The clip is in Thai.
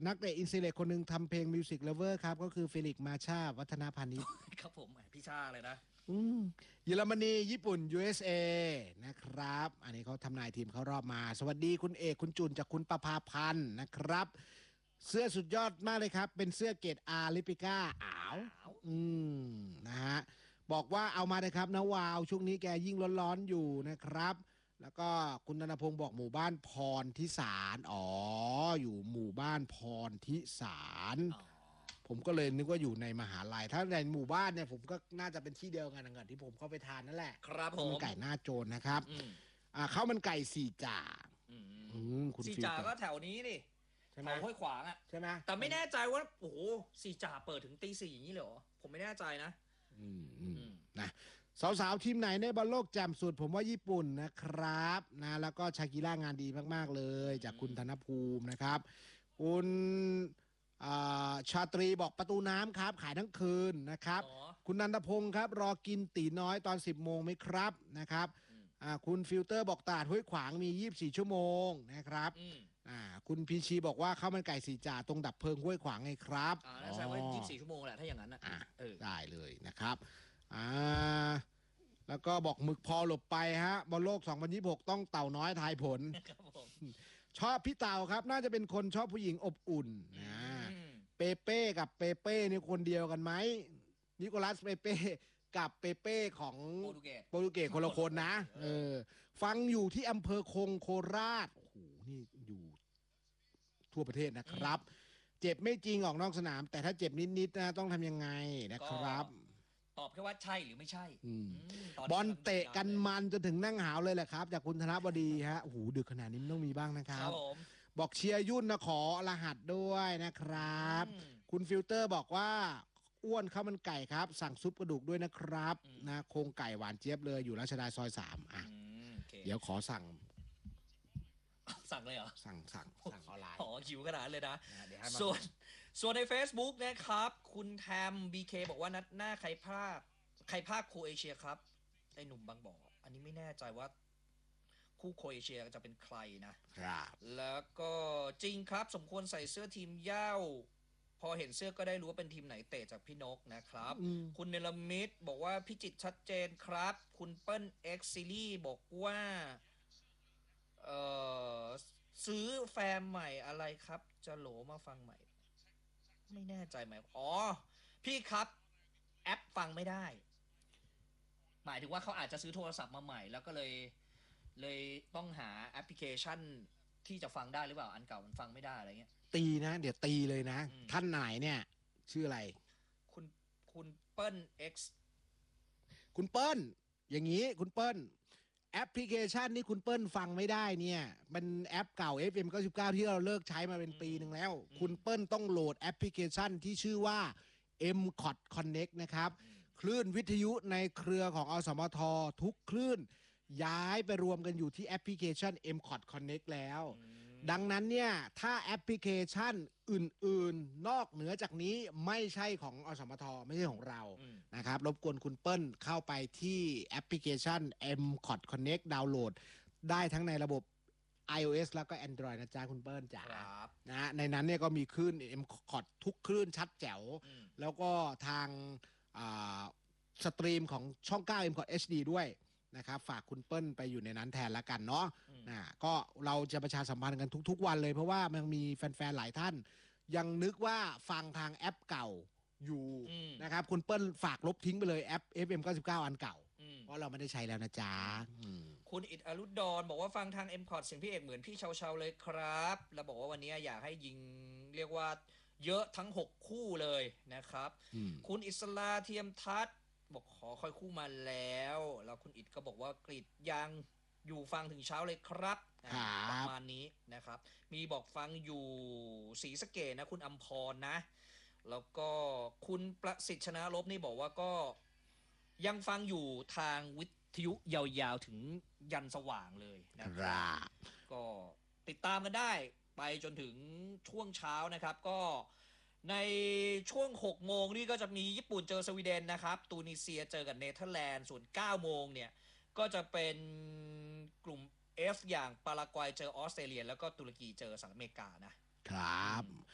นักเตะอินซีเล็กคนหนึ่งทำเพลงมิวสิกเลเวอร์ครับก็คือเฟลิกซ์มาชาวัฒนาพานิชครับผมพี่ชาเลยนะเยอรมนีญี่ปุ่น USA นะครับอันนี้เขาทำนายทีมเขารอบมาสวัสดีคุณเอกคุณจุนจากคุณประภาพันธ์นะครับเสื้อสุดยอดมากเลยครับเป็นเสื้อเกรดอาลิปิก้านะฮะบอกว่าเอามาเลยครับนะวาวช่วงนี้แกยิ่งร้อนๆอยู่นะครับแล้วก็คุณธนพงศ์บอกหมู่บ้านพรทิสารอยู่หมู่บ้านพรทิสารผมก็เลยนึกว่าอยู่ในมหาลัยถ้าในหมู่บ้านเนี่ยผมก็น่าจะเป็นที่เดียวกันกับที่ผมเข้าไปทานนั่นแหละครับผมมันไก่หน้าโจรนะครับข้าวมันไก่สี่จ่าคุณสี่จ่าก็แถวนี้ดิแถวห้วยขวางอ่ะใช่ไหมแต่ไม่แน่ใจว่าโอ้โหสี่จ่าเปิดถึงตี 4อย่างนี้เลยเหรอผมไม่แน่ใจนะนะสาวๆทีมไหนในบอลโลกแจ่มสุดผมว่าญี่ปุ่นนะครับนะแล้วก็ชากิร่างานดีมากๆเลยจากคุณธนภูมินะครับคุณชาตรีบอกประตูน้ำครับขายทั้งคืนนะครับคุณนันทพงศ์ครับรอกินตีน้อยตอน10 โมงไหมครับนะครับคุณฟิลเตอร์บอกตลาดห้วยขวางมี24 ชั่วโมงนะครับคุณพีชีบอกว่าข้าวมันไก่สี่จ่าตรงดับเพลิงห้วยขวางไงครับน่าจะว่า24 ชั่วโมงแหละถ้าอย่างนั้นได้เลยนะครับแล้วก็บอกหมึกพอหลบไปฮะบอลโลก2026ต้องเต่าน้อยทายผลชอบพี่เต่าครับน่าจะเป็นคนชอบผู้หญิงอบอุ่นเปเป้กับเปเป้นี่คนเดียวกันไหมนิโคลัสเปเป้กับเปเป้ของโปรตุเกสคนละคนนะฟังอยู่ที่อำเภอคงโคราชโอ้โหนี่อยู่ทั่วประเทศนะครับเจ็บไม่จริงออกนอกสนามแต่ถ้าเจ็บนิดๆนะต้องทำยังไงนะครับตอบแค่ว่าใช่หรือไม่ใช่บอลเตะกันมันจนถึงนั่งหาวเลยแหละครับจากคุณธนบดีฮะโอ้โหดึกขนาดนี้ต้องมีบ้างนะครับบอกเชียร์ยุ่นนะขอรหัสด้วยนะครับคุณฟิลเตอร์บอกว่าอ้วนข้าวมันไก่ครับสั่งซุปกระดูกด้วยนะครับนะโครงไก่หวานเจี๊ยบเลยอยู่รัชดาซอย3เดี๋ยวขอสั่งเลยเหรอสั่งออนไลน์หิวขนาดเลยนะส่วนใน Facebook นะครับคุณแทม BK บอกว่านัดหน้าใครภาคโครเอเชียครับไอหนุ่มบางบ่ออันนี้ไม่แน่ใจว่าคู่โครเอเชียจะเป็นใครนะครับแล้วก็จริงครับสมควรใส่เสื้อทีมเหย้าพอเห็นเสื้อก็ได้รู้ว่าเป็นทีมไหนเตะจากพี่นกนะครับคุณเนลมิดบอกว่าพิจิตรชัดเจนครับคุณเปิ้ลเอ็กซิลี่บอกว่าซื้อแฟมใหม่อะไรครับจะโหลมาฟังใหม่ไม่แน่ใจไหมพี่ครับแอปฟังไม่ได้หมายถึงว่าเขาอาจจะซื้อโทรศัพท์มาใหม่แล้วก็เลยต้องหาแอปพลิเคชันที่จะฟังได้หรือเปล่าอันเก่ามันฟังไม่ได้อะไรเงี้ยตีนะเดี๋ยวตีเลยนะท่านไหนเนี่ยชื่ออะไรคุณเปิ้ล X คุณเปิ้ลอย่างนี้คุณเปิ้ลแอปพลิเคชันนี่คุณเปิ้ลฟังไม่ได้เนี่ยมันแอปเก่า FM 99ที่เราเลิกใช้มาเป็นปีหนึ่งแล้วคุณเปิ้ลต้องโหลดแอปพลิเคชันที่ชื่อว่า MCOT Connect นะครับคลื่นวิทยุในเครือของอสมททุกคลื่นย้ายไปรวมกันอยู่ที่แอปพลิเคชัน MCOT Connect แล้วดังนั้นเนี่ยถ้าแอปพลิเคชันอื่นๆนอกเหนือจากนี้ไม่ใช่ของอสมทไม่ใช่ของเรานะครับรบกวนคุณเปิ้ลเข้าไปที่แอปพลิเคชัน MCOT Connect ดาวน์โหลดได้ทั้งในระบบ iOS แล้วก็ Android นะจ๊ะคุณเปิ้ลจ๋านะในนั้นเนี่ยก็มีคลื่น MCOT ทุกคลื่นชัดแจ๋วแล้วก็ทางสตรีมของช่อง 9 MCOT HD ด้วยนะครับฝากคุณเปิ้ลไปอยู่ในนั้นแทนละกันเนาะก็เราจะประชาสัมพันธ์กันทุกๆวันเลยเพราะว่ามันมีแฟนๆหลายท่านยังนึกว่าฟังทางแอปเก่าอยู่นะครับคุณเปิ้ลฝากลบทิ้งไปเลยแอป FM 99อันเก่าเพราะเราไม่ได้ใช้แล้วนะจ๊ะคุณอิดอรุดรบอกว่าฟังทาง MCOT เสียงพี่เอกเหมือนพี่เชาๆเลยครับแล้วบอกว่าวันนี้อยากให้ยิงเรียกว่าเยอะทั้ง6คู่เลยนะครับคุณอิสลาเทียมทัศน์บอกขอค่อยคู่มาแล้วคุณอิดก็บอกว่ากรีดยางอยู่ฟังถึงเช้าเลยครับประมาณนี้นะครับมีบอกฟังอยู่ศรีสะเกษนะคุณอัมพรนะแล้วก็คุณประสิทธิ์ชนะลบนี่บอกว่าก็ยังฟังอยู่ทางวิทยุยาวๆถึงยันสว่างเลยนะครับก็ติดตามกันได้ไปจนถึงช่วงเช้านะครับก็ในช่วง6 โมงนี่ก็จะมีญี่ปุ่นเจอสวีเดนนะครับตูนิเซียเจอกับเนเธอร์แลนด์ส่วน9 โมงเนี่ยก็จะเป็นกลุ่ม F อย่างปารากวัยเจอออสเตรเลียแล้วก็ตุรกีเจอสหรัฐอเมริกานะครับ